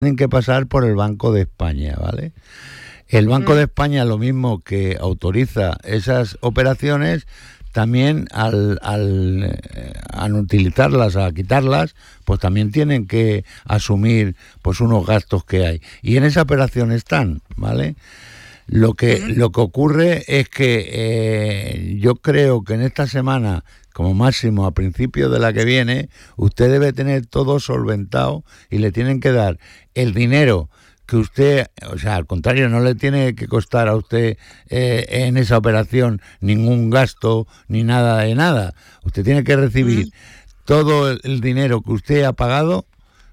tienen que pasar por el Banco de España, ¿vale? El Banco de España, lo mismo que autoriza esas operaciones, también al utilizarlas, a quitarlas, pues también tienen que asumir pues unos gastos que hay. Y en esa operación están, ¿vale? Lo que ocurre es que yo creo que en esta semana, como máximo a principios de la que viene, usted debe tener todo solventado y le tienen que dar el dinero que usted, o sea, al contrario, no le tiene que costar a usted en esa operación ningún gasto ni nada de nada. Usted tiene que recibir todo el dinero que usted ha pagado,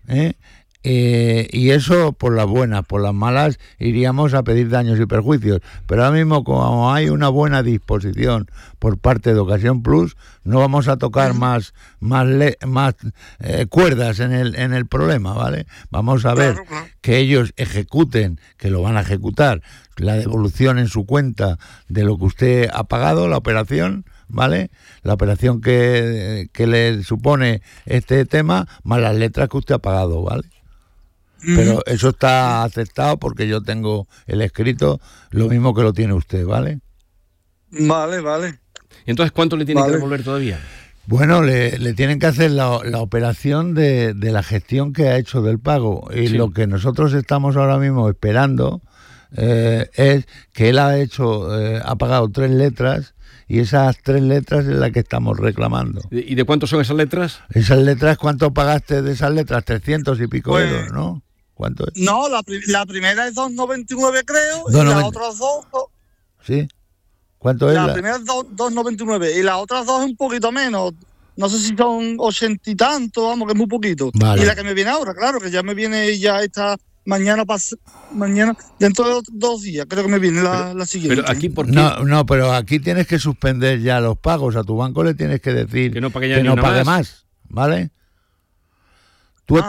y eso por las buenas, por las malas iríamos a pedir daños y perjuicios. Pero ahora mismo, como hay una buena disposición por parte de Ocasión Plus, no vamos a tocar más cuerdas en el problema, ¿vale? Vamos a ver que ellos ejecuten, que lo van a ejecutar, la devolución en su cuenta de lo que usted ha pagado, la operación, ¿vale? La operación que le supone este tema, más las letras que usted ha pagado, ¿vale? Pero eso está aceptado porque yo tengo el escrito, lo mismo que lo tiene usted, ¿vale? Vale. Entonces, ¿cuánto le tiene que devolver todavía? Bueno, le tienen que hacer la operación de la gestión que ha hecho del pago. Y lo que nosotros estamos ahora mismo esperando es que él ha pagado 3 letras, y esas 3 letras es la que estamos reclamando. ¿Y de cuánto son esas letras? Esas letras, ¿cuánto pagaste de esas letras? 300 y pico euros, ¿no? ¿Cuánto es? No, la primera es 2,99 creo, 2,90. y las otras dos... ¿Sí? ¿Cuánto es? La primera es 2,99 y las otras dos es un poquito menos. No sé si son 80 y tanto, vamos, que es muy poquito. Vale. Y la que me viene ahora, claro, que ya me viene ya esta mañana, dentro de 2 días, creo que me viene la siguiente. Pero aquí, ¿por qué? No, pero aquí tienes que suspender ya los pagos. A tu banco le tienes que decir que no pague, más, ¿vale? Tú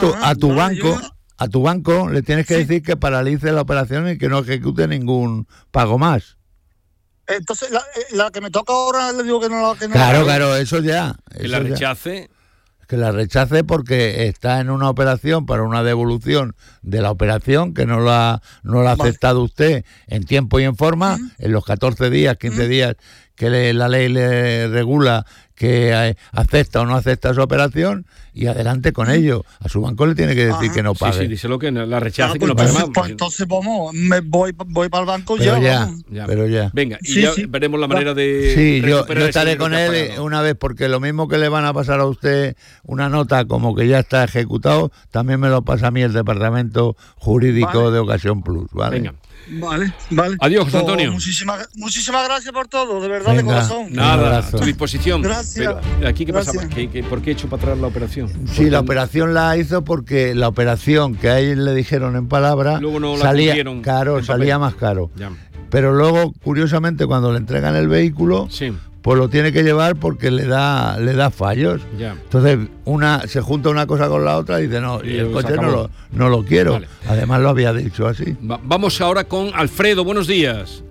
a tu banco le tienes que decir que paralice la operación y que no ejecute ningún pago más. Entonces, la que me toca ahora le digo que no. Claro, eso ya. Que la rechace. Que la rechace porque está en una operación para una devolución de la operación que no la ha aceptado usted en tiempo y en forma, en los 14 días, 15 días que la ley le regula que acepta o no acepta su operación, y adelante con ello. A su banco le tiene que decir que no pague. Sí, díselo, que la rechace, que no pague más. Pues entonces me voy para el banco. Pero ya. Venga, y ya veremos la manera de... Sí, yo estaré con él una vez, porque lo mismo que le van a pasar a usted una nota como que ya está ejecutado, también me lo pasa a mí el Departamento Jurídico de Ocasión Plus, ¿vale? Venga. Vale. Adiós, José Antonio. Muchísimas gracias por todo, de verdad, de corazón. Nada, a tu disposición. Gracias. Pero, ¿aquí qué pasaba? ¿Por qué he hecho para atrás la operación? Sí, la operación la hizo porque la operación que a ellos le dijeron en palabra luego no salía más caro. Ya. Pero luego, curiosamente, cuando le entregan el vehículo, pues lo tiene que llevar porque le da fallos. Ya. Entonces se junta una cosa con la otra y dice, no, y el coche no lo quiero. Vale. Además lo había dicho así. Vamos ahora con Alfredo, buenos días.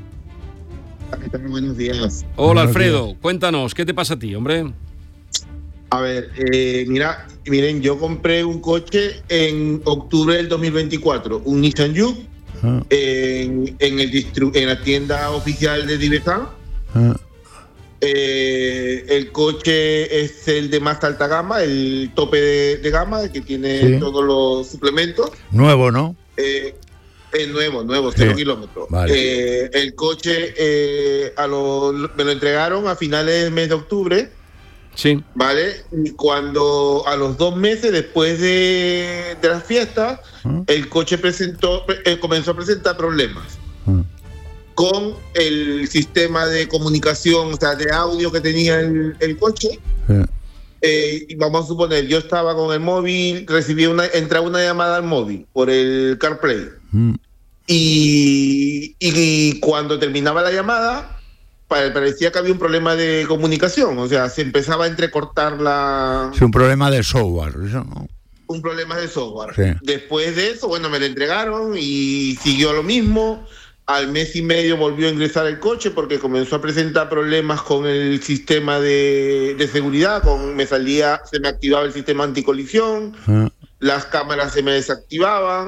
Buenos días. Hola, Alfredo, cuéntanos, ¿qué te pasa a ti, hombre? A ver, miren, yo compré un coche en octubre del 2024, un Nissan Juke, en la tienda oficial de Divesan. El coche es el de más alta gama, el tope de gama, el que tiene todos los suplementos. Nuevo, ¿no? Es nuevo, 0 kilómetros. Vale. El coche me lo entregaron a finales del mes de octubre. Sí. ¿Vale? Y cuando a los 2 meses después de las fiestas, el coche comenzó a presentar problemas con el sistema de comunicación, o sea, de audio que tenía el coche. Y vamos a suponer, yo estaba con el móvil, entraba una llamada al móvil por el CarPlay. Y cuando terminaba la llamada, parecía que había un problema de comunicación, o sea, se empezaba a entrecortar la... Sí, un problema de software, eso no. Un problema de software. Sí. Después de eso, bueno, me lo entregaron y siguió lo mismo. Al mes y medio volvió a ingresar el coche porque comenzó a presentar problemas con el sistema de seguridad, se me activaba el sistema anticolisión, las cámaras se me desactivaban,